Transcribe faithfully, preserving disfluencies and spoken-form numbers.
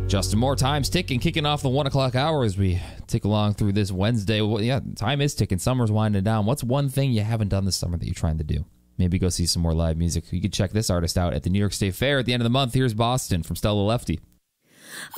Justin Moore, time's ticking, kicking off the one o'clock hour as we tick along through this Wednesday. Well, yeah, time is ticking. Summer's winding down. What's one thing you haven't done this summer that you're trying to do? Maybe go see some more live music. You can check this artist out at the New York State Fair at the end of the month. Here's Boston from Stella Lefty.